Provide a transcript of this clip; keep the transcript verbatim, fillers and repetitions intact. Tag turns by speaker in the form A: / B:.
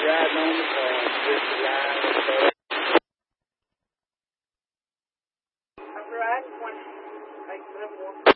A: riding on the car, just the line and stuff.
B: I'm riding one, like,